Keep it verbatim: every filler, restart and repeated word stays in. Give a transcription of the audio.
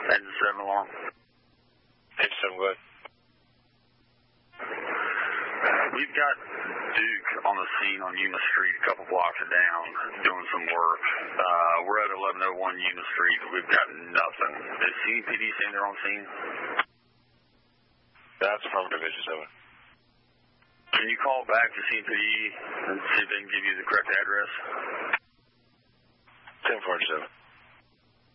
Engine seven alarm. Engine seven, go ahead. We've got Duke on the scene on Yuma Street, a couple blocks down, doing some work. Uh, we're at eleven oh one Yuma Street. We've got nothing. Is C P D saying they're on scene? That's affirmative, Engine seven. Can you call back to C P D and see if they can give you the correct address? ten four, Engine seven.